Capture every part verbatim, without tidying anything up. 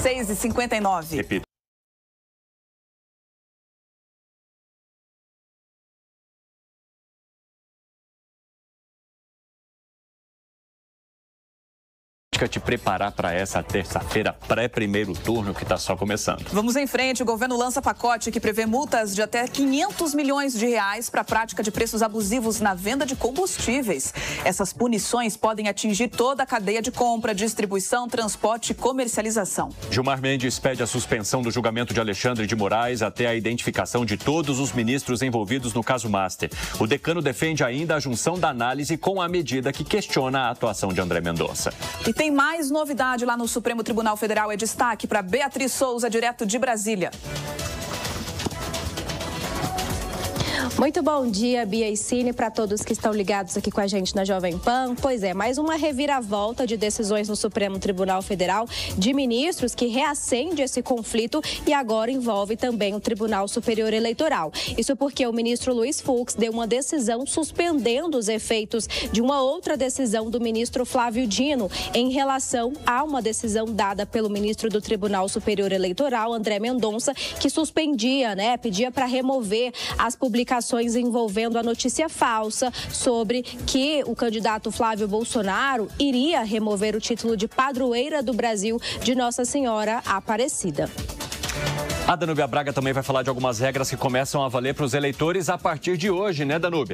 seis e cinquenta e nove. Repito. Te preparar para essa terça-feira pré-primeiro turno que está só começando. Vamos em frente. O governo lança pacote que prevê multas de até quinhentos milhões de reais para a prática de preços abusivos na venda de combustíveis. Essas punições podem atingir toda a cadeia de compra, distribuição, transporte e comercialização. Gilmar Mendes pede a suspensão do julgamento de Alexandre de Moraes até a identificação de todos os ministros envolvidos no caso Master. O decano defende ainda a junção da análise com a medida que questiona a atuação de André Mendonça. E tem mais novidade lá no Supremo Tribunal Federal. É destaque para Beatriz Souza, direto de Brasília. Muito bom dia, Bia e Cine, para todos que estão ligados aqui com a gente na Jovem Pan. Pois é, mais uma reviravolta de decisões no Supremo Tribunal Federal de ministros que reacende esse conflito e agora envolve também o Tribunal Superior Eleitoral. Isso porque o ministro Luiz Fux deu uma decisão suspendendo os efeitos de uma outra decisão do ministro Flávio Dino em relação a uma decisão dada pelo ministro do Tribunal Superior Eleitoral, André Mendonça, que suspendia, né, pedia para remover as publicações envolvendo a notícia falsa sobre que o candidato Flávio Bolsonaro iria remover o título de padroeira do Brasil de Nossa Senhora Aparecida. A Danúbia Braga também vai falar de algumas regras que começam a valer para os eleitores a partir de hoje, né, Danúbia?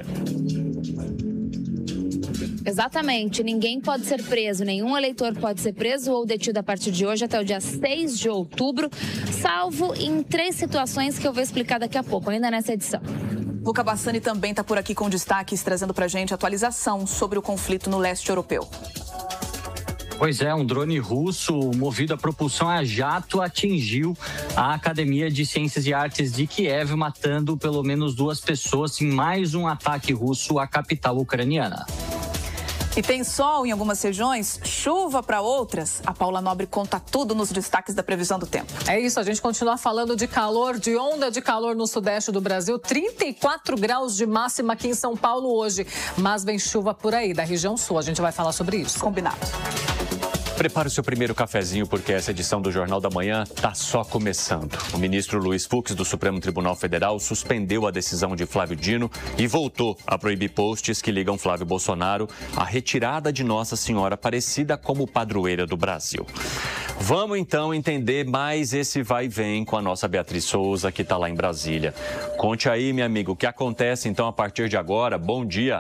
Exatamente, ninguém pode ser preso, nenhum eleitor pode ser preso ou detido a partir de hoje até o dia seis de outubro, salvo em três situações que eu vou explicar daqui a pouco, ainda nessa edição. Luca Bassani também está por aqui com destaques, trazendo para a gente atualização sobre o conflito no leste europeu. Pois é, um drone russo movido a propulsão a jato atingiu a Academia de Ciências e Artes de Kiev, matando pelo menos duas pessoas em mais um ataque russo à capital ucraniana. E tem sol em algumas regiões, chuva para outras. A Paula Nobre conta tudo nos destaques da previsão do tempo. É isso, a gente continua falando de calor, de onda de calor no sudeste do Brasil. trinta e quatro graus de máxima aqui em São Paulo hoje. Mas vem chuva por aí, da região sul. A gente vai falar sobre isso. Combinado. Prepare o seu primeiro cafezinho, porque essa edição do Jornal da Manhã está só começando. O ministro Luiz Fux, do Supremo Tribunal Federal, suspendeu a decisão de Flávio Dino e voltou a proibir posts que ligam Flávio Bolsonaro à retirada de Nossa Senhora Aparecida como padroeira do Brasil. Vamos, então, entender mais esse vai e vem com a nossa Beatriz Souza, que está lá em Brasília. Conte aí, meu amigo, o que acontece, então, a partir de agora. Bom dia.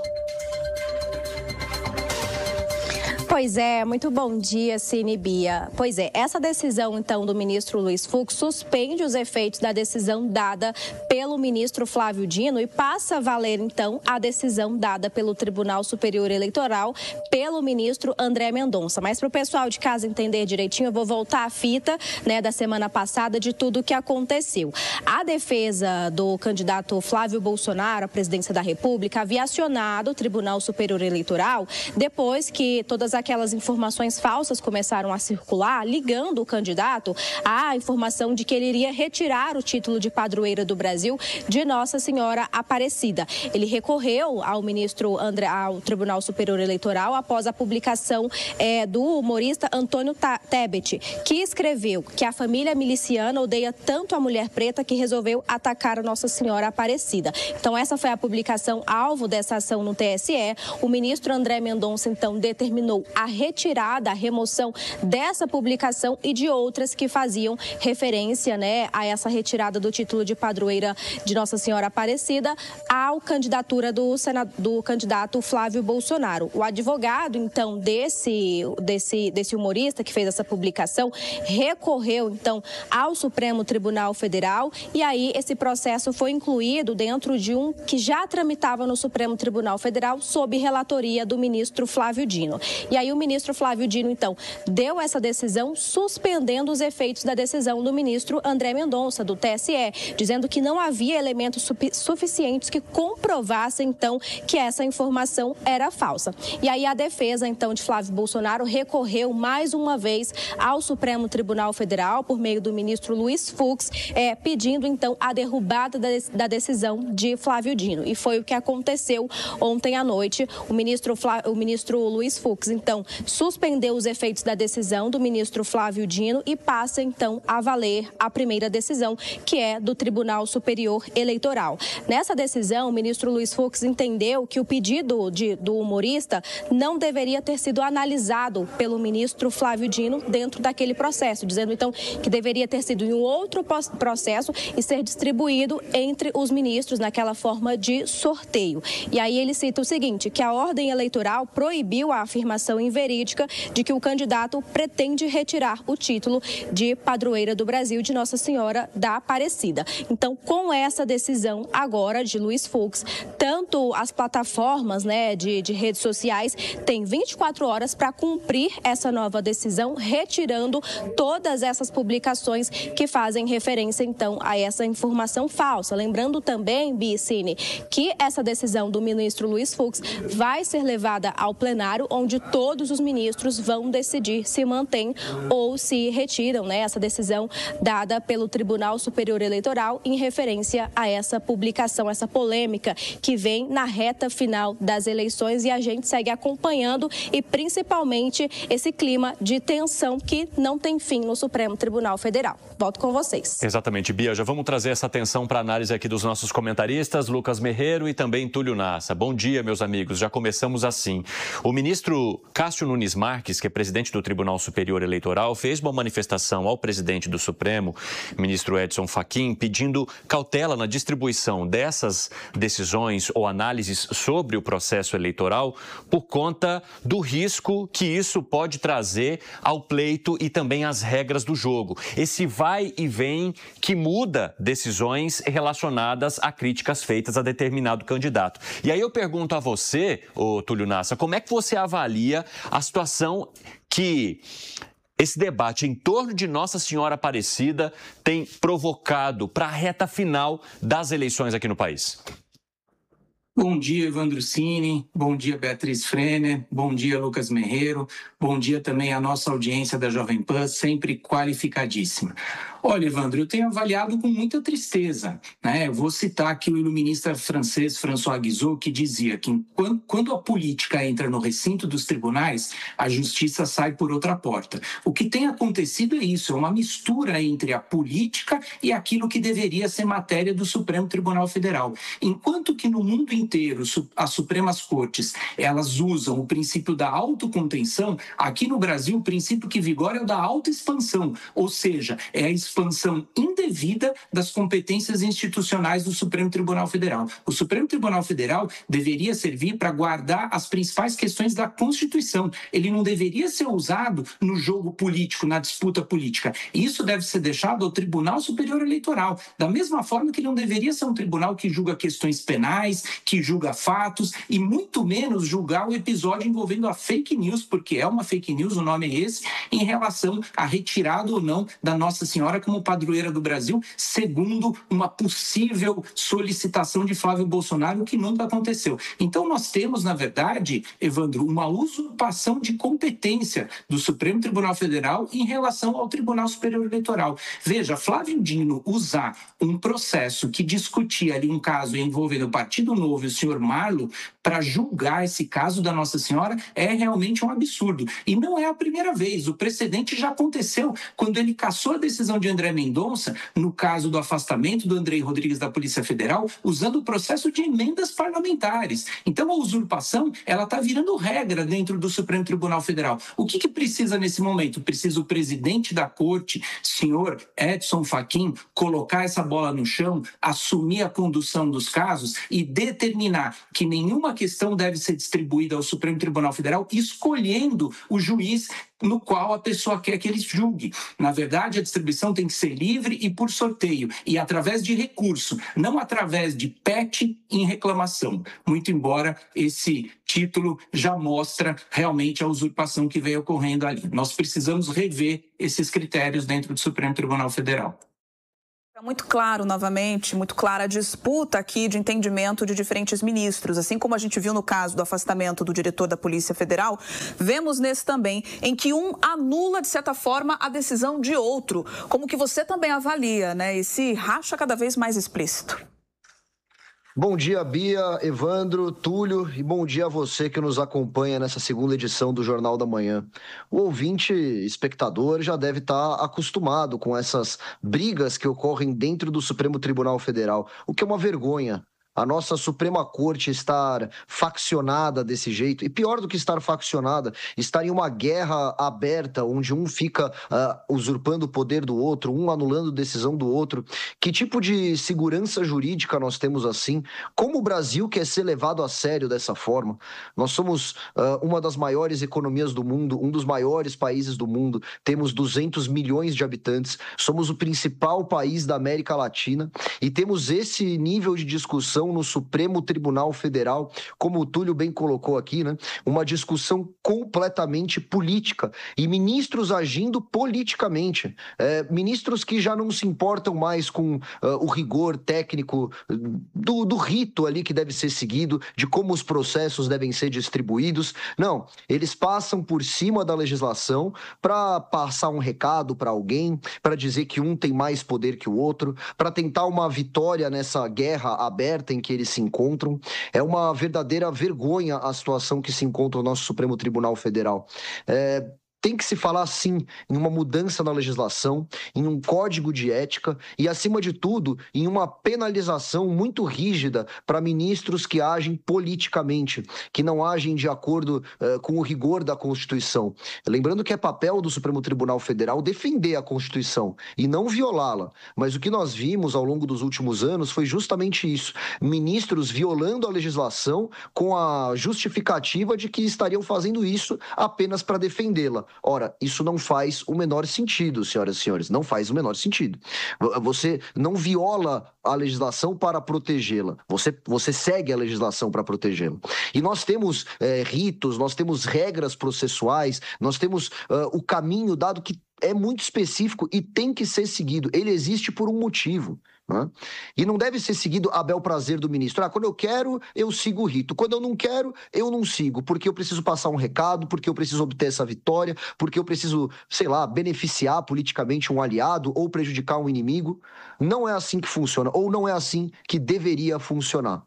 Pois é, muito bom dia, Cine e Bia. Pois é, essa decisão, então, do ministro Luiz Fux suspende os efeitos da decisão dada pelo ministro Flávio Dino e passa a valer, então, a decisão dada pelo Tribunal Superior Eleitoral pelo ministro André Mendonça. Mas para o pessoal de casa entender direitinho, eu vou voltar à fita, né, da semana passada de tudo o que aconteceu. A defesa do candidato Flávio Bolsonaro à presidência da República havia acionado o Tribunal Superior Eleitoral depois que todas as aquelas informações falsas começaram a circular, ligando o candidato à informação de que ele iria retirar o título de padroeira do Brasil de Nossa Senhora Aparecida. Ele recorreu ao ministro André, ao Tribunal Superior Eleitoral após a publicação é, do humorista Antônio Tebet, que escreveu que a família miliciana odeia tanto a mulher preta que resolveu atacar a Nossa Senhora Aparecida. Então, essa foi a publicação alvo dessa ação no T S E. O ministro André Mendonça, então, determinou a retirada, a remoção dessa publicação e de outras que faziam referência, né, a essa retirada do título de padroeira de Nossa Senhora Aparecida à candidatura do, senado, do candidato Flávio Bolsonaro. O advogado, então, desse, desse, desse humorista que fez essa publicação recorreu, então, ao Supremo Tribunal Federal e aí esse processo foi incluído dentro de um que já tramitava no Supremo Tribunal Federal sob relatoria do ministro Flávio Dino. E aí o ministro Flávio Dino, então, deu essa decisão suspendendo os efeitos da decisão do ministro André Mendonça, do T S E, dizendo que não havia elementos suficientes que comprovassem, então, que essa informação era falsa. E aí a defesa, então, de Flávio Bolsonaro recorreu mais uma vez ao Supremo Tribunal Federal por meio do ministro Luiz Fux, é, pedindo, então, a derrubada da, da decisão de Flávio Dino. E foi o que aconteceu ontem à noite. O ministro, Flá, o ministro Luiz Fux, então, então, suspender os efeitos da decisão do ministro Flávio Dino e passa, então, a valer a primeira decisão, que é do Tribunal Superior Eleitoral. Nessa decisão, o ministro Luiz Fux entendeu que o pedido de, do humorista não deveria ter sido analisado pelo ministro Flávio Dino dentro daquele processo, dizendo, então, que deveria ter sido em um outro processo e ser distribuído entre os ministros naquela forma de sorteio. E aí ele cita o seguinte, que a ordem eleitoral proibiu a afirmação inverídica de que o candidato pretende retirar o título de padroeira do Brasil de Nossa Senhora da Aparecida. Então, com essa decisão agora de Luiz Fux, tanto as plataformas, né, de, de redes sociais têm vinte e quatro horas para cumprir essa nova decisão, retirando todas essas publicações que fazem referência, então, a essa informação falsa. Lembrando também, Bicine, que essa decisão do ministro Luiz Fux vai ser levada ao plenário, onde todos os ministros vão decidir se mantém ou se retiram, né, essa decisão dada pelo Tribunal Superior Eleitoral em referência a essa publicação, essa polêmica que vem na reta final das eleições, e a gente segue acompanhando e principalmente esse clima de tensão que não tem fim no Supremo Tribunal Federal. Volto com vocês. Exatamente, Bia. Já vamos trazer essa atenção para a análise aqui dos nossos comentaristas, Lucas Merreiro e também Túlio Nassa. Bom dia, meus amigos. Já começamos assim. O ministro Cássio Nunes Marques, que é presidente do Tribunal Superior Eleitoral, fez uma manifestação ao presidente do Supremo, ministro Edson Fachin, pedindo cautela na distribuição dessas decisões ou análises sobre o processo eleitoral por conta do risco que isso pode trazer ao pleito e também às regras do jogo. Esse vai e vem que muda decisões relacionadas a críticas feitas a determinado candidato. E aí eu pergunto a você, ô Túlio Nassa, como é que você avalia a situação que esse debate em torno de Nossa Senhora Aparecida tem provocado para a reta final das eleições aqui no país? Bom dia, Evandro Cini. Bom dia, Beatriz Frener. Bom dia, Lucas Merreiro. Bom dia também à nossa audiência da Jovem Pan, sempre qualificadíssima. Olha, Evandro, eu tenho avaliado com muita tristeza, né? Eu vou citar aqui o iluminista francês François Guizot, que dizia que quando a política entra no recinto dos tribunais, a justiça sai por outra porta. O que tem acontecido é isso, é uma mistura entre a política e aquilo que deveria ser matéria do Supremo Tribunal Federal. Enquanto que no mundo inteiro as Supremas Cortes, elas usam o princípio da autocontenção, aqui no Brasil o princípio que vigora é o da autoexpansão, ou seja, é a expansão indevida das competências institucionais do Supremo Tribunal Federal. O Supremo Tribunal Federal deveria servir para guardar as principais questões da Constituição. Ele não deveria ser usado no jogo político, na disputa política. Isso deve ser deixado ao Tribunal Superior Eleitoral, da mesma forma que não deveria ser um tribunal que julga questões penais, que julga fatos e muito menos julgar o episódio envolvendo a fake news, porque é uma fake news, o nome é esse, em relação à retirada ou não da Nossa Senhora como padroeira do Brasil, segundo uma possível solicitação de Flávio Bolsonaro, que nunca aconteceu. Então nós temos, na verdade, Evandro, uma usurpação de competência do Supremo Tribunal Federal em relação ao Tribunal Superior Eleitoral. Veja, Flávio Dino usar um processo que discutia ali um caso envolvendo o Partido Novo e o senhor Marlo para julgar esse caso da Nossa Senhora é realmente um absurdo. E não é a primeira vez, o precedente já aconteceu quando ele cassou a decisão de André Mendonça, no caso do afastamento do Andrei Rodrigues da Polícia Federal, usando o processo de emendas parlamentares. Então a usurpação, ela está virando regra dentro do Supremo Tribunal Federal. O que, que precisa nesse momento? Precisa o presidente da corte, senhor Edson Fachin, colocar essa bola no chão, assumir a condução dos casos e determinar que nenhuma questão deve ser distribuída ao Supremo Tribunal Federal, escolhendo o juiz no qual a pessoa quer que ele julgue. Na verdade, a distribuição tem que ser livre e por sorteio, e através de recurso, não através de pet em reclamação. Muito embora esse título já mostra realmente a usurpação que veio ocorrendo ali. Nós precisamos rever esses critérios dentro do Supremo Tribunal Federal. Muito claro, novamente, muito clara a disputa aqui de entendimento de diferentes ministros. Assim como a gente viu no caso do afastamento do diretor da Polícia Federal, vemos nesse também em que um anula, de certa forma, a decisão de outro. Como que você também avalia, né, esse racha cada vez mais explícito? Bom dia, Bia, Evandro, Túlio, e bom dia a você que nos acompanha nessa segunda edição do Jornal da Manhã. O ouvinte espectador já deve estar acostumado com essas brigas que ocorrem dentro do Supremo Tribunal Federal, o que é uma vergonha. A nossa Suprema Corte estar faccionada desse jeito, e pior do que estar faccionada, estar em uma guerra aberta, onde um fica uh, usurpando o poder do outro, um anulando decisão do outro. Que tipo de segurança jurídica nós temos assim? Como o Brasil quer ser levado a sério dessa forma? Nós somos uh, uma das maiores economias do mundo, um dos maiores países do mundo, temos duzentos milhões de habitantes, somos o principal país da América Latina e temos esse nível de discussão no Supremo Tribunal Federal, como o Túlio bem colocou aqui, né? Uma discussão completamente política e ministros agindo politicamente, é, ministros que já não se importam mais com uh, o rigor técnico do, do rito ali que deve ser seguido, de como os processos devem ser distribuídos. Não, eles passam por cima da legislação para passar um recado para alguém, para dizer que um tem mais poder que o outro, para tentar uma vitória nessa guerra aberta em que eles se encontram. É uma verdadeira vergonha a situação que se encontra o nosso Supremo Tribunal Federal. É... Tem que se falar, sim, em uma mudança na legislação, em um código de ética e, acima de tudo, em uma penalização muito rígida para ministros que agem politicamente, que não agem de acordo uh, com o rigor da Constituição. Lembrando que é papel do Supremo Tribunal Federal defender a Constituição e não violá-la. Mas o que nós vimos ao longo dos últimos anos foi justamente isso. Ministros violando a legislação com a justificativa de que estariam fazendo isso apenas para defendê-la. Ora, isso não faz o menor sentido, senhoras e senhores, não faz o menor sentido. Você não viola a legislação para protegê-la, você, você segue a legislação para protegê-la. E nós temos é, ritos, nós temos regras processuais, nós temos uh, o caminho dado que é muito específico e tem que ser seguido. Ele existe por um motivo, né? E não deve ser seguido a bel prazer do ministro. Ah, quando eu quero, eu sigo o rito. Quando eu não quero, eu não sigo, porque eu preciso passar um recado, porque eu preciso obter essa vitória, porque eu preciso, sei lá, beneficiar politicamente um aliado ou prejudicar um inimigo. Não é assim que funciona, ou não é assim que deveria funcionar.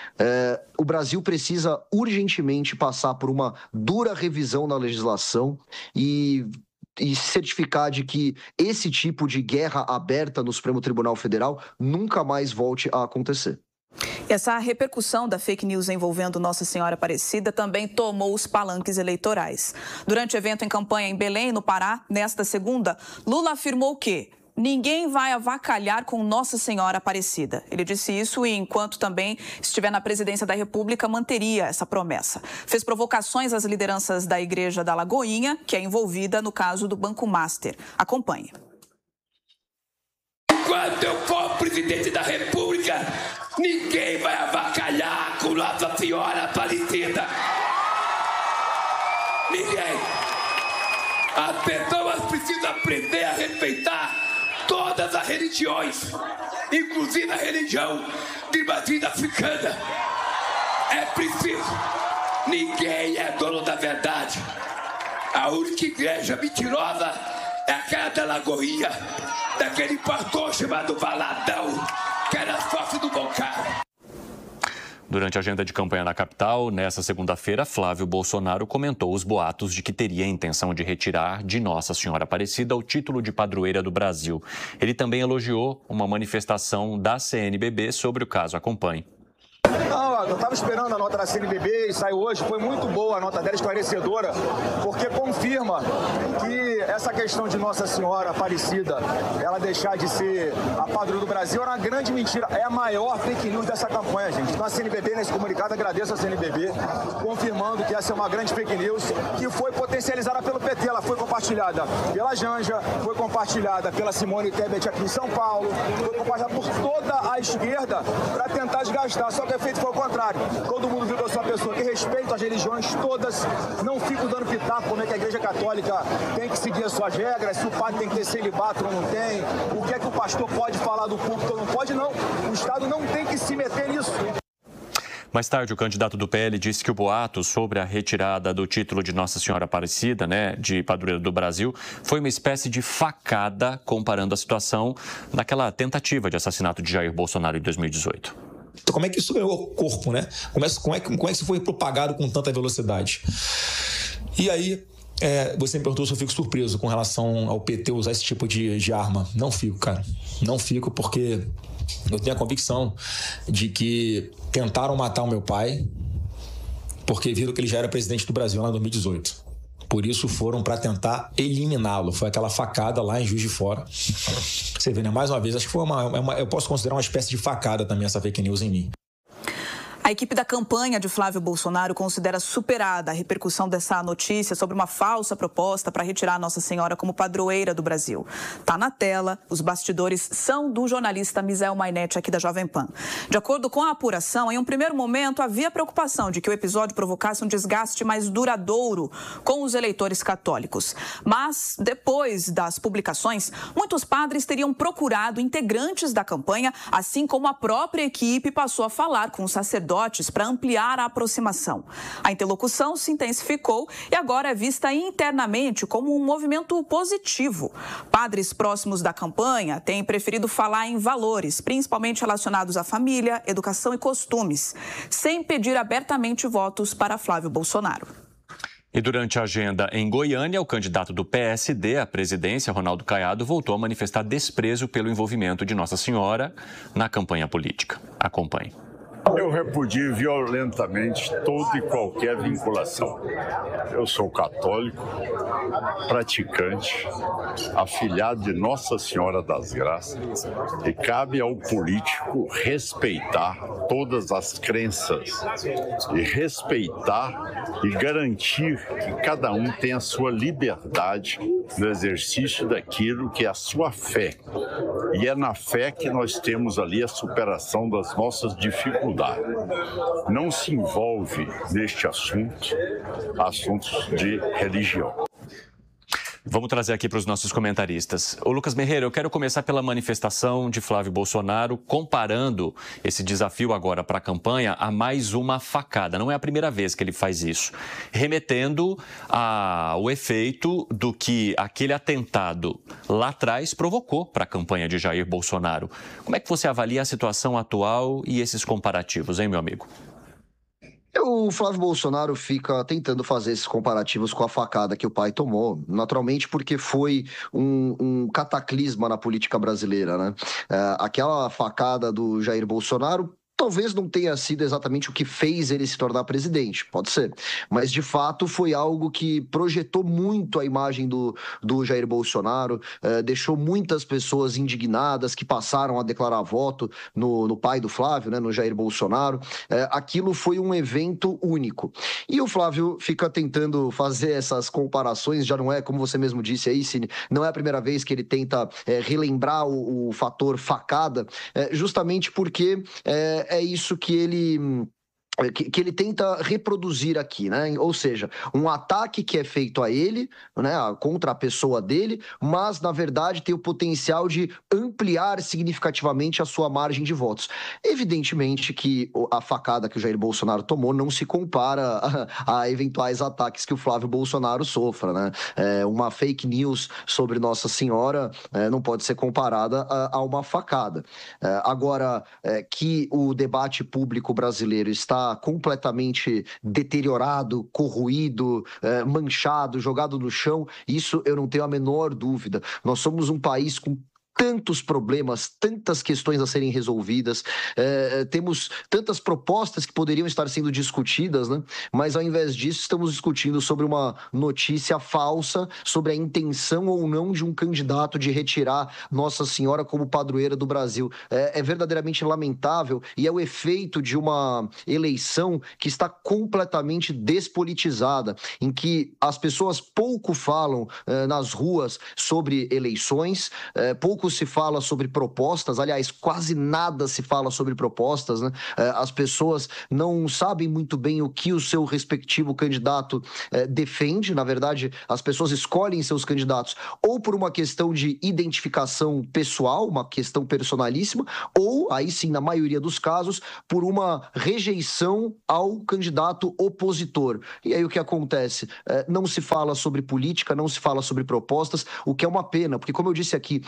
É, o Brasil precisa urgentemente passar por uma dura revisão na legislação e e certificar de que esse tipo de guerra aberta no Supremo Tribunal Federal nunca mais volte a acontecer. Essa repercussão da fake news envolvendo Nossa Senhora Aparecida também tomou os palanques eleitorais. Durante o evento em campanha em Belém, no Pará, nesta segunda, Lula afirmou que ninguém vai avacalhar com Nossa Senhora Aparecida. Ele disse isso e, enquanto também estiver na presidência da República, manteria essa promessa. Fez provocações às lideranças da Igreja da Lagoinha, que é envolvida no caso do Banco Master. Acompanhe. Enquanto eu for presidente da República, ninguém vai avacalhar com Nossa Senhora Aparecida. Ninguém. As pessoas precisam aprender a respeitar todas as religiões, inclusive a religião de matriz africana. É preciso. Ninguém é dono da verdade. A única igreja mentirosa é aquela da Lagoinha, daquele pastor chamado Valadão, que era sócio do Boncaro. Durante a agenda de campanha na capital, nesta segunda-feira, Flávio Bolsonaro comentou os boatos de que teria a intenção de retirar de Nossa Senhora Aparecida o título de padroeira do Brasil. Ele também elogiou uma manifestação da C N B B sobre o caso. Acompanhe. Não, eu estava esperando a nota da C N B B e saiu hoje. Foi muito boa a nota dela, esclarecedora, porque confirma que essa questão de Nossa Senhora Aparecida, ela deixar de ser a padroeira do Brasil, era uma grande mentira. É a maior fake news dessa campanha, gente. Então a C N B B, nesse comunicado, agradeço a C N B B, confirmando que essa é uma grande fake news que foi potencializada pelo P T. Ela foi compartilhada pela Janja, foi compartilhada pela Simone Tebet aqui em São Paulo, foi compartilhada por toda a esquerda para tentar desgastar. Só que o efeito foi o contrário. Todo mundo viu que eu sou uma pessoa que respeita as religiões todas, não fico dando pitaco como é que a Igreja Católica tem que seguir as suas regras, se o padre tem que ter celibato ou não tem, o que é que o pastor pode falar do púlpito ou não pode, não. O Estado não tem que se meter nisso. Mais tarde, o candidato do P L disse que o boato sobre a retirada do título de Nossa Senhora Aparecida, né, de padroeira do Brasil, foi uma espécie de facada, comparando a situação daquela tentativa de assassinato de Jair Bolsonaro em dois mil e dezoito. Então, como é que isso ganhou corpo, né? Como é, como, é, como é que isso foi propagado com tanta velocidade? E aí, é, você me perguntou se eu fico surpreso com relação ao P T usar esse tipo de, de arma. Não fico, cara. Não fico porque eu tenho a convicção de que tentaram matar o meu pai porque viram que ele já era presidente do Brasil lá em dois mil e dezoito. Por isso foram para tentar eliminá-lo. Foi aquela facada lá em Juiz de Fora. Você vê, né? Mais uma vez, acho que foi uma, uma... Eu posso considerar uma espécie de facada também essa fake news em mim. A equipe da campanha de Flávio Bolsonaro considera superada a repercussão dessa notícia sobre uma falsa proposta para retirar Nossa Senhora como padroeira do Brasil. Tá na tela, os bastidores são do jornalista Misael Mainetti aqui da Jovem Pan. De acordo com a apuração, em um primeiro momento havia preocupação de que o episódio provocasse um desgaste mais duradouro com os eleitores católicos. Mas, depois das publicações, muitos padres teriam procurado integrantes da campanha, assim como a própria equipe passou a falar com os sacerdotes para ampliar a aproximação. A interlocução se intensificou e agora é vista internamente como um movimento positivo. Padres próximos da campanha têm preferido falar em valores, principalmente relacionados à família, educação e costumes, sem pedir abertamente votos para Flávio Bolsonaro. E durante a agenda em Goiânia, o candidato do P S D à presidência, Ronaldo Caiado, voltou a manifestar desprezo pelo envolvimento de Nossa Senhora na campanha política. Acompanhe. Eu repudio violentamente toda e qualquer vinculação. Eu sou católico, praticante, afilhado de Nossa Senhora das Graças e cabe ao político respeitar todas as crenças e respeitar e garantir que cada um tenha a sua liberdade no exercício daquilo que é a sua fé. E é na fé que nós temos ali a superação das nossas dificuldades. Não se envolve neste assunto, assuntos de religião. Vamos trazer aqui para os nossos comentaristas. Ô Lucas Merreiro, eu quero começar pela manifestação de Flávio Bolsonaro, comparando esse desafio agora para a campanha a mais uma facada. Não é a primeira vez que ele faz isso. Remetendo ao efeito do que aquele atentado lá atrás provocou para a campanha de Jair Bolsonaro. Como é que você avalia a situação atual e esses comparativos, hein, meu amigo? O Flávio Bolsonaro fica tentando fazer esses comparativos com a facada que o pai tomou, naturalmente porque foi um, um cataclisma na política brasileira, né? É, aquela facada do Jair Bolsonaro talvez não tenha sido exatamente o que fez ele se tornar presidente, pode ser. Mas, de fato, foi algo que projetou muito a imagem do, do Jair Bolsonaro, eh, deixou muitas pessoas indignadas que passaram a declarar voto no, no pai do Flávio, né, no Jair Bolsonaro. Eh, aquilo foi um evento único. E o Flávio fica tentando fazer essas comparações, já não é, como você mesmo disse aí, Cine, não é a primeira vez que ele tenta eh, relembrar o, o fator facada, eh, justamente porque eh, é isso que ele... Que, que ele tenta reproduzir aqui, né? Ou seja, um ataque que é feito a ele, né, contra a pessoa dele, mas, na verdade, tem o potencial de ampliar significativamente a sua margem de votos. Evidentemente que a facada que o Jair Bolsonaro tomou não se compara a, a eventuais ataques que o Flávio Bolsonaro sofra, né? É, uma fake news sobre Nossa Senhora é, não pode ser comparada a, a uma facada. É, agora, é, que o debate público brasileiro está completamente deteriorado, corroído, eh, manchado, jogado no chão, isso eu não tenho a menor dúvida. Nós somos um país com tantos problemas, tantas questões a serem resolvidas, é, temos tantas propostas que poderiam estar sendo discutidas, né? Mas ao invés disso estamos discutindo sobre uma notícia falsa, sobre a intenção ou não de um candidato de retirar Nossa Senhora como padroeira do Brasil. É, é verdadeiramente lamentável e é o efeito de uma eleição que está completamente despolitizada, em que as pessoas pouco falam é, nas ruas sobre eleições, é, pouco se fala sobre propostas, aliás, quase nada se fala sobre propostas, né? As pessoas não sabem muito bem o que o seu respectivo candidato eh, defende. Na verdade, as pessoas escolhem seus candidatos ou por uma questão de identificação pessoal, uma questão personalíssima, ou, aí sim, na maioria dos casos, por uma rejeição ao candidato opositor. E aí o que acontece? Eh, não se fala sobre política, não se fala sobre propostas, o que é uma pena, porque, como eu disse aqui, o Brasil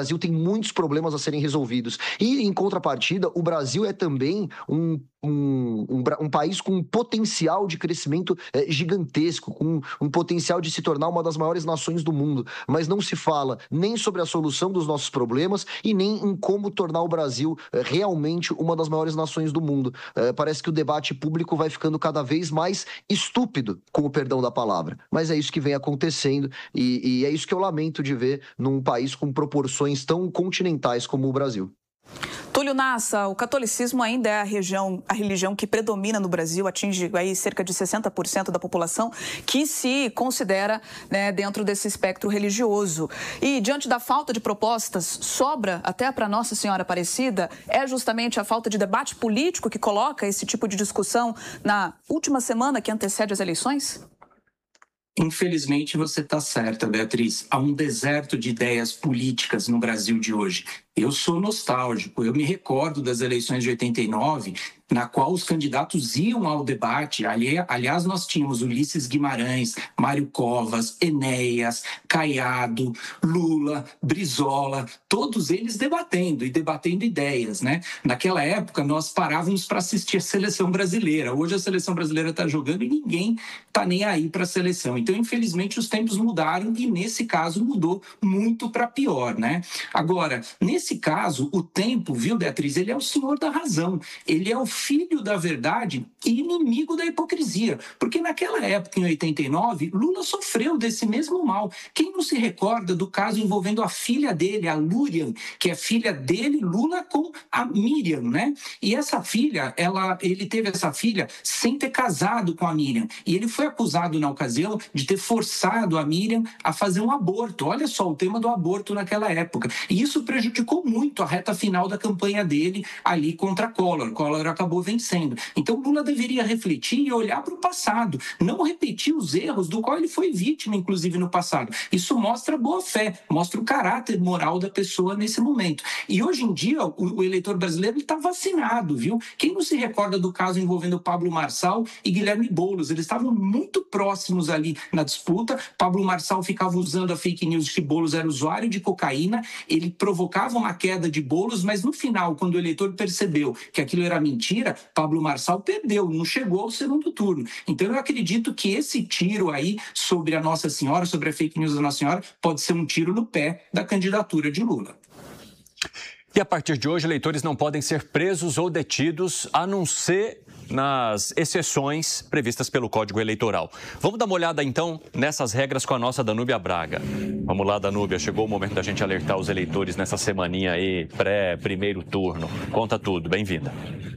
Brasil tem muitos problemas a serem resolvidos. E, em contrapartida, o Brasil é também um, um, um, um país com um potencial de crescimento é, gigantesco, com um potencial de se tornar uma das maiores nações do mundo. Mas não se fala nem sobre a solução dos nossos problemas e nem em como tornar o Brasil é, realmente uma das maiores nações do mundo. É, parece que o debate público vai ficando cada vez mais estúpido, com o perdão da palavra. Mas é isso que vem acontecendo e, e é isso que eu lamento de ver num país com proporções tão continentais como o Brasil. Túlio Nassa, o catolicismo ainda é a, região, a religião que predomina no Brasil, atinge aí cerca de sessenta por cento da população que se considera, né, dentro desse espectro religioso. E diante da falta de propostas, sobra até para Nossa Senhora Aparecida, é justamente a falta de debate político que coloca esse tipo de discussão na última semana que antecede as eleições? Infelizmente, você está certa, Beatriz. Há um deserto de ideias políticas no Brasil de hoje. Eu sou nostálgico, eu me recordo das eleições de oitenta e nove, na qual os candidatos iam ao debate. Ali, aliás, nós tínhamos Ulisses Guimarães, Mário Covas, Enéas, Caiado, Lula, Brizola, todos eles debatendo e debatendo ideias, né? Naquela época, nós parávamos para assistir a seleção brasileira. Hoje a seleção brasileira está jogando e ninguém está nem aí para a seleção. Então, infelizmente, os tempos mudaram e, nesse caso, mudou muito para pior, né? Agora, nesse Nesse caso, o tempo, viu, Beatriz, ele é o senhor da razão, ele é o filho da verdade e inimigo da hipocrisia, porque naquela época, em oitenta e nove, Lula sofreu desse mesmo mal. Quem não se recorda do caso envolvendo a filha dele, a Lúrian, que é filha dele, Lula, com a Miriam, né? E essa filha, ela, ele teve essa filha sem ter casado com a Miriam, e ele foi acusado na ocasião de ter forçado a Miriam a fazer um aborto. Olha só o tema do aborto naquela época, e isso prejudicou muito a reta final da campanha dele ali contra Collor. Collor acabou vencendo. Então Lula deveria refletir e olhar para o passado, não repetir os erros do qual ele foi vítima, inclusive no passado. Isso mostra boa fé, mostra o caráter moral da pessoa nesse momento. E hoje em dia o, o eleitor brasileiro está vacinado, viu? Quem não se recorda do caso envolvendo Pablo Marçal e Guilherme Boulos? Eles estavam muito próximos ali na disputa. Pablo Marçal ficava usando a fake news de que Boulos era usuário de cocaína, ele provocava uma queda de Boulos, mas no final, quando o eleitor percebeu que aquilo era mentira, Pablo Marçal perdeu, não chegou ao segundo turno. Então eu acredito que esse tiro aí sobre a Nossa Senhora, sobre a fake news da Nossa Senhora, pode ser um tiro no pé da candidatura de Lula. E a partir de hoje, eleitores não podem ser presos ou detidos, a não ser nas exceções previstas pelo Código Eleitoral. Vamos dar uma olhada, então, nessas regras com a nossa Danúbia Braga. Vamos lá, Danúbia, chegou o momento da gente alertar os eleitores nessa semaninha aí, pré-primeiro turno. Conta tudo, bem-vinda.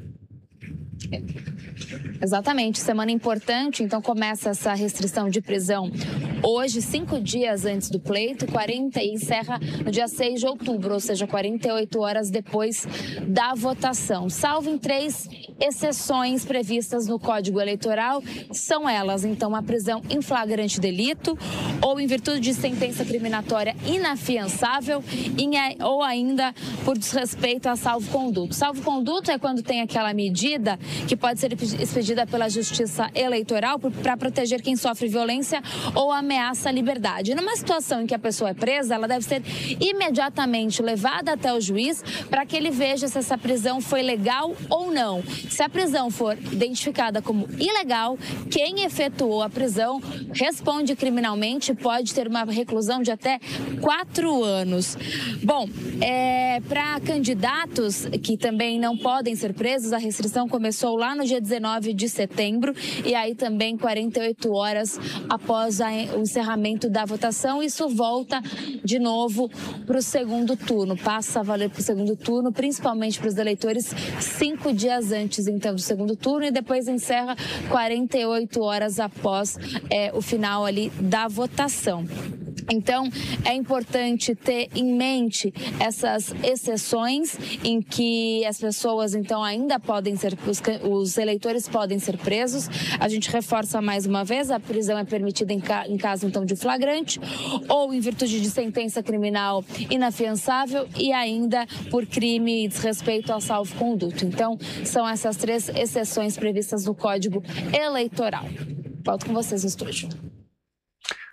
Exatamente, semana importante, então começa essa restrição de prisão hoje, cinco dias antes do pleito, quarenta e encerra no dia seis de outubro, ou seja, quarenta e oito horas depois da votação. Salvo em três exceções previstas no Código Eleitoral, são elas, então, a prisão em flagrante delito ou em virtude de sentença criminatória inafiançável em, ou ainda por desrespeito a salvo-conduto. Salvo-conduto é quando tem aquela medida que pode ser expedida pela Justiça Eleitoral para proteger quem sofre violência ou ameaça à liberdade. Numa situação em que a pessoa é presa, ela deve ser imediatamente levada até o juiz para que ele veja se essa prisão foi legal ou não. Se a prisão for identificada como ilegal, quem efetuou a prisão responde criminalmente, pode ter uma reclusão de até quatro anos. Bom, é, para candidatos que também não podem ser presos, a restrição começou lá no dia dezenove de setembro e aí também quarenta e oito horas após a, o encerramento da votação. Isso volta de novo para o segundo turno, passa a valer para o segundo turno, principalmente para os eleitores cinco dias antes então do segundo turno e depois encerra quarenta e oito horas após é, o final ali da votação. Então, é importante ter em mente essas exceções em que as pessoas, então, ainda podem ser, os, os eleitores podem ser presos. A gente reforça mais uma vez, a prisão é permitida em, ca, em caso, então, de flagrante ou em virtude de sentença criminal inafiançável e ainda por crime e desrespeito ao salvo-conduto. Então, são essas três exceções previstas no Código Eleitoral. Volto com vocês no estúdio.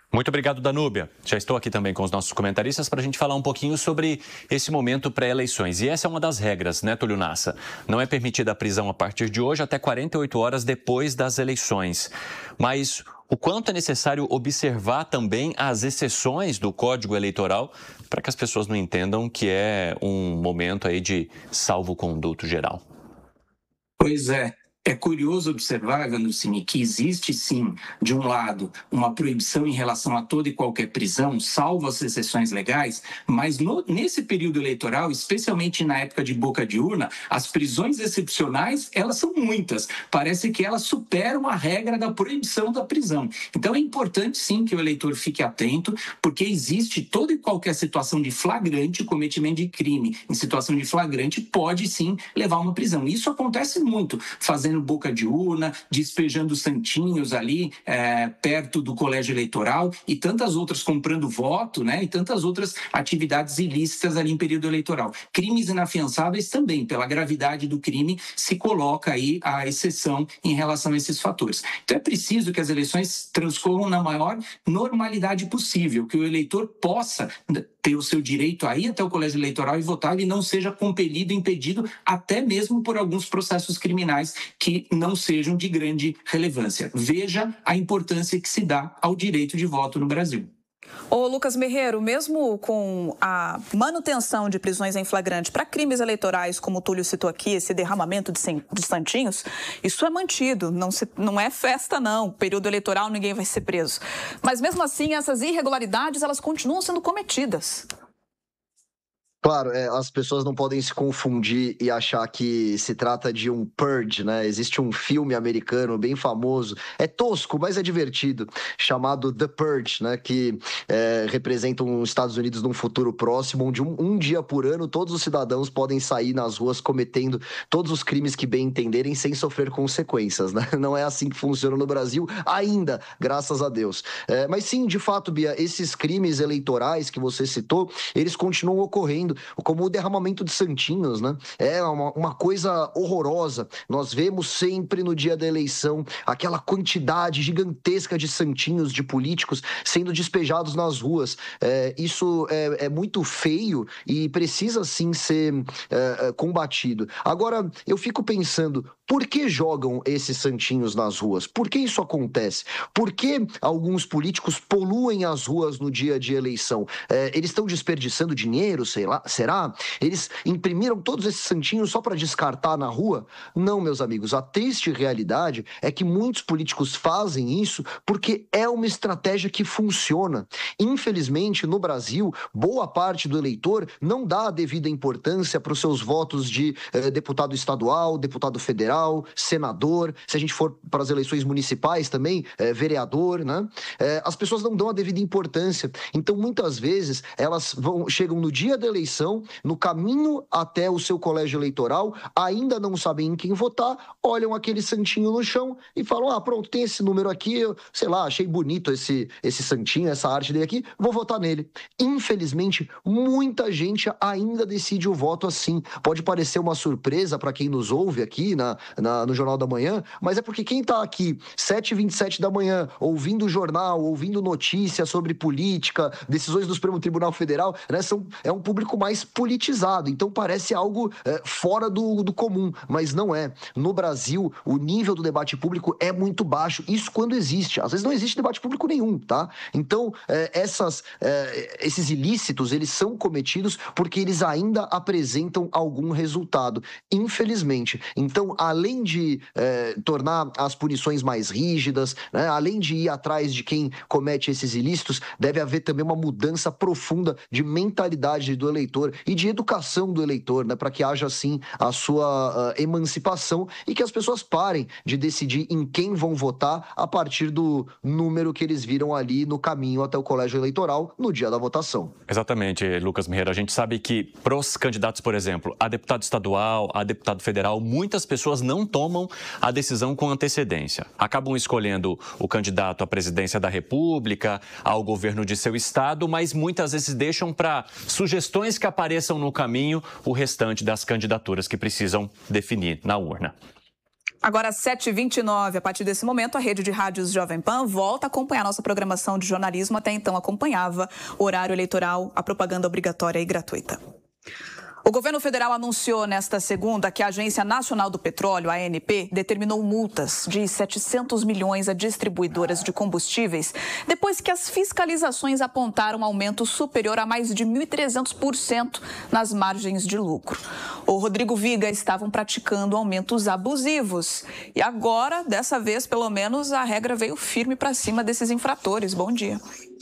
Muito obrigado, Danúbia. Já estou aqui também com os nossos comentaristas para a gente falar um pouquinho sobre esse momento pré-eleições. E essa é uma das regras, né, Túlio Nassa? Não é permitida a prisão a partir de hoje até quarenta e oito horas depois das eleições. Mas o quanto é necessário observar também as exceções do Código Eleitoral para que as pessoas não entendam que é um momento aí de salvo-conduto geral? Pois é. É curioso observar, Vandrucini, que existe sim, de um lado, uma proibição em relação a toda e qualquer prisão, salvo as exceções legais, mas no, nesse período eleitoral, especialmente na época de boca de urna, as prisões excepcionais, elas são muitas. Parece que elas superam a regra da proibição da prisão. Então é importante sim que o eleitor fique atento, porque existe toda e qualquer situação de flagrante, cometimento de crime em situação de flagrante, pode sim levar a uma prisão. Isso acontece muito, fazendo boca de urna, despejando santinhos ali é, perto do colégio eleitoral e tantas outras, comprando voto, né, e tantas outras atividades ilícitas ali em período eleitoral. Crimes inafiançáveis também, pela gravidade do crime, se coloca aí a exceção em relação a esses fatores. Então é preciso que as eleições transcorram na maior normalidade possível, que o eleitor possa ter o seu direito a ir até o colégio eleitoral e votar e não seja compelido, impedido, até mesmo por alguns processos criminais que não sejam de grande relevância. Veja a importância que se dá ao direito de voto no Brasil. Ô, Lucas Merreiro, mesmo com a manutenção de prisões em flagrante para crimes eleitorais, como o Túlio citou aqui, esse derramamento de, de santinhos, isso é mantido, não, se, não é festa não, período eleitoral ninguém vai ser preso. Mas mesmo assim, essas irregularidades, elas continuam sendo cometidas. Claro, é, as pessoas não podem se confundir e achar que se trata de um purge, né? Existe um filme americano bem famoso, é tosco, mas é divertido, chamado The Purge, né? Que é, representa os Estados Unidos num futuro próximo, onde um, um dia por ano todos os cidadãos podem sair nas ruas cometendo todos os crimes que bem entenderem sem sofrer consequências, né? Não é assim que funciona no Brasil ainda, graças a Deus. É, mas sim, de fato, Bia, esses crimes eleitorais que você citou, eles continuam ocorrendo, como o derramamento de santinhos, né? É uma, uma coisa horrorosa. Nós vemos sempre no dia da eleição aquela quantidade gigantesca de santinhos de políticos sendo despejados nas ruas. É, isso é, é muito feio e precisa sim ser é, combatido. Agora, eu fico pensando, por que jogam esses santinhos nas ruas? Por que isso acontece? Por que alguns políticos poluem as ruas no dia de eleição? É, eles estão desperdiçando dinheiro, sei lá, será? Eles imprimiram todos esses santinhos só para descartar na rua? Não, meus amigos, a triste realidade é que muitos políticos fazem isso porque é uma estratégia que funciona. Infelizmente, no Brasil, boa parte do eleitor não dá a devida importância para os seus votos de eh, deputado estadual, deputado federal, senador, se a gente for para as eleições municipais também, eh, vereador, né? Eh, as pessoas não dão a devida importância. Então, muitas vezes, elas vão, chegam no dia da eleição, no caminho até o seu colégio eleitoral, ainda não sabem em quem votar, olham aquele santinho no chão e falam, ah, pronto, tem esse número aqui, eu, sei lá, achei bonito esse, esse santinho, essa arte dele aqui, vou votar nele. Infelizmente, muita gente ainda decide o voto assim. Pode parecer uma surpresa para quem nos ouve aqui na, na, no Jornal da Manhã, mas é porque quem está aqui, sete e vinte e sete da manhã, ouvindo o jornal, ouvindo notícias sobre política, decisões do Supremo Tribunal Federal, né, são, é um público mais politizado, então parece algo é, fora do, do comum, mas não é. No Brasil, o nível do debate público é muito baixo, isso quando existe, às vezes não existe debate público nenhum, tá? Então, é, essas, é, esses ilícitos, eles são cometidos porque eles ainda apresentam algum resultado, infelizmente. Então, além de é, tornar as punições mais rígidas, né, além de ir atrás de quem comete esses ilícitos, deve haver também uma mudança profunda de mentalidade do eleitor e de educação do eleitor, né, para que haja, assim, a sua uh, emancipação e que as pessoas parem de decidir em quem vão votar a partir do número que eles viram ali no caminho até o colégio eleitoral no dia da votação. Exatamente, Lucas Merreiro. A gente sabe que para os candidatos, por exemplo, a deputado estadual, a deputado federal, muitas pessoas não tomam a decisão com antecedência. Acabam escolhendo o candidato à presidência da República, ao governo de seu estado, mas muitas vezes deixam para sugestões que apareçam no caminho o restante das candidaturas que precisam definir na urna. Agora, sete e vinte e nove, a partir desse momento, a rede de rádios Jovem Pan volta a acompanhar nossa programação de jornalismo. Até então, acompanhava o horário eleitoral, a propaganda obrigatória e gratuita. O governo federal anunciou nesta segunda que a Agência Nacional do Petróleo, a A N P, determinou multas de setecentos milhões a distribuidoras de combustíveis, depois que as fiscalizações apontaram aumento superior a mais de mil e trezentos por cento nas margens de lucro. O Rodrigo Viga estavam praticando aumentos abusivos. E agora, dessa vez, pelo menos, a regra veio firme para cima desses infratores. Bom dia.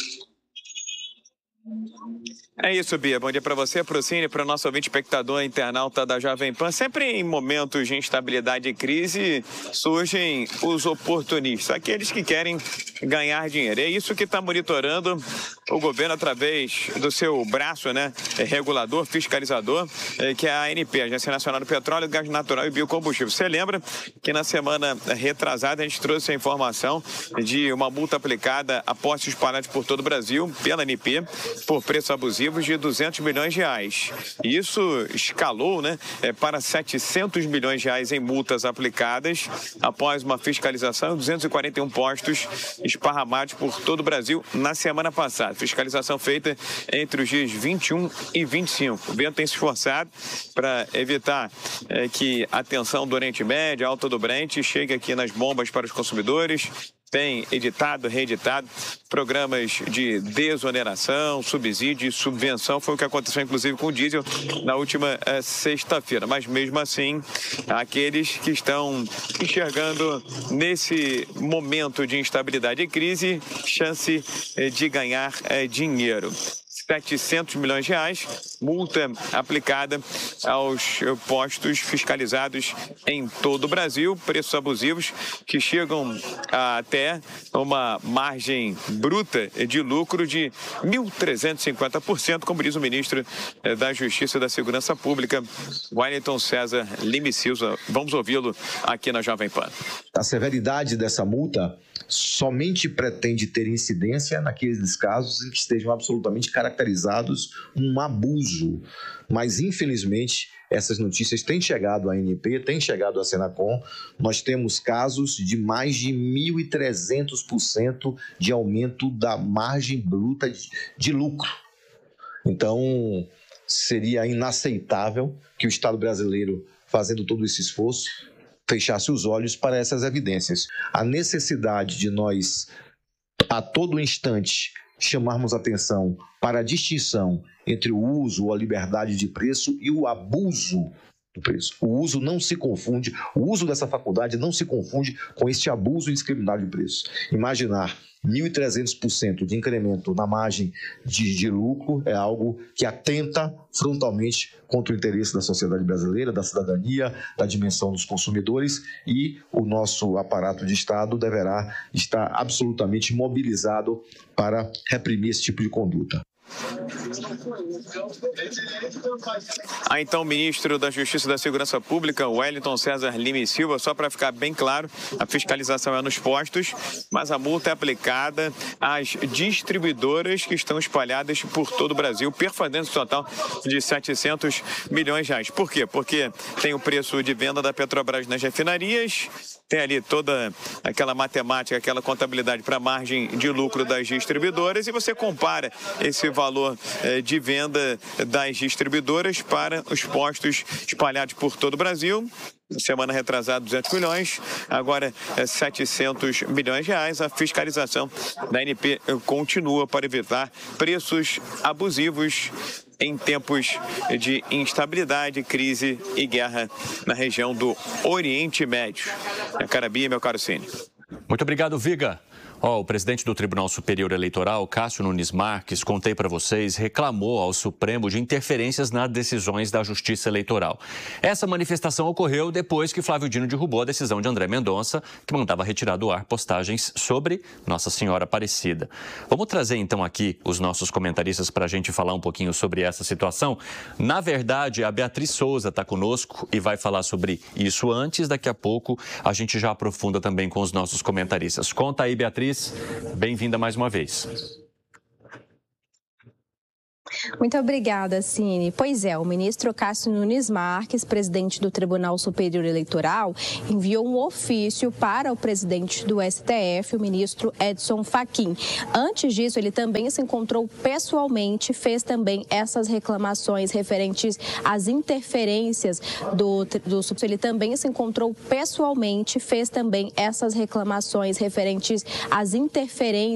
É isso, Bia. Bom dia para você, para o Cine, para o nosso ouvinte espectador internauta da Jovem Pan. Sempre em momentos de instabilidade e crise surgem os oportunistas, aqueles que querem ganhar dinheiro. É isso que está monitorando o governo através do seu braço, né, regulador, fiscalizador, que é a A N P, Agência Nacional do Petróleo, Gás Natural e Biocombustível. Você lembra que na semana retrasada a gente trouxe a informação de uma multa aplicada a postos espalhados por todo o Brasil pela A N P por preço abusivo de duzentos milhões de reais. Isso escalou, né, para setecentos milhões de reais em multas aplicadas após uma fiscalização em duzentos e quarenta e um postos esparramados por todo o Brasil na semana passada. Fiscalização feita entre os dias vinte e um e vinte e cinco. O governo tem se esforçado para evitar é, que a tensão do Oriente Médio, a alta do Brent, chegue aqui nas bombas para os consumidores. Tem editado, reeditado programas de desoneração, subsídio e subvenção. Foi o que aconteceu, inclusive, com o diesel na última eh, sexta-feira. Mas, mesmo assim, aqueles que estão enxergando nesse momento de instabilidade e crise, chance eh, de ganhar eh, dinheiro. setecentos milhões de reais, multa aplicada aos postos fiscalizados em todo o Brasil, preços abusivos que chegam a até uma margem bruta de lucro de mil trezentos e cinquenta por cento, como diz o ministro da Justiça e da Segurança Pública, Wellington César Lima Silva. Vamos ouvi-lo aqui na Jovem Pan. A severidade dessa multa somente pretende ter incidência naqueles casos em que estejam absolutamente caracterizados um abuso. Mas, infelizmente, essas notícias têm chegado à A N P, têm chegado à Senacom. Nós temos casos de mais de mil e trezentos por cento de aumento da margem bruta de lucro. Então, seria inaceitável que o Estado brasileiro, fazendo todo esse esforço, fechasse os olhos para essas evidências. A necessidade de nós, a todo instante, chamarmos atenção para a distinção entre o uso ou a liberdade de preço e o abuso do preço. O uso não se confunde, o uso dessa faculdade não se confunde com este abuso indiscriminado de preço. Imaginar mil e trezentos por cento de incremento na margem de, de lucro é algo que atenta frontalmente contra o interesse da sociedade brasileira, da cidadania, da dimensão dos consumidores, e o nosso aparato de Estado deverá estar absolutamente mobilizado para reprimir esse tipo de conduta. Ah, então, o ministro da Justiça e da Segurança Pública, Wellington César Lima Silva, só para ficar bem claro, a fiscalização é nos postos, mas a multa é aplicada às distribuidoras que estão espalhadas por todo o Brasil, perfazendo um total de setecentos milhões de reais. Por quê? Porque tem o preço de venda da Petrobras nas refinarias, tem ali toda aquela matemática, aquela contabilidade para a margem de lucro das distribuidoras, e você compara esse valor eh, de venda das distribuidoras para os postos espalhados por todo o Brasil. Semana retrasada, duzentos milhões, agora é setecentos milhões de reais. A fiscalização da A N P continua para evitar preços abusivos em tempos de instabilidade, crise e guerra na região do Oriente Médio. É Carabia, meu caro Cine. Muito obrigado, Viga. Oh, o presidente do Tribunal Superior Eleitoral, Cássio Nunes Marques, contei para vocês, reclamou ao Supremo de interferências nas decisões da Justiça Eleitoral. Essa manifestação ocorreu depois que Flávio Dino derrubou a decisão de André Mendonça, que mandava retirar do ar postagens sobre Nossa Senhora Aparecida. Vamos trazer então aqui os nossos comentaristas para a gente falar um pouquinho sobre essa situação. Na verdade, a Beatriz Souza está conosco e vai falar sobre isso antes. Daqui a pouco a gente já aprofunda também com os nossos comentaristas. Conta aí, Beatriz. Bem-vinda mais uma vez. Muito obrigada, Cine. Pois é, o ministro Cássio Nunes Marques, presidente do Tribunal Superior Eleitoral, enviou um ofício para o presidente do S T F, o ministro Edson Fachin. Antes disso, ele também se encontrou pessoalmente, fez também essas reclamações referentes às interferências do, do ele também se encontrou pessoalmente, fez também essas reclamações referentes às interferências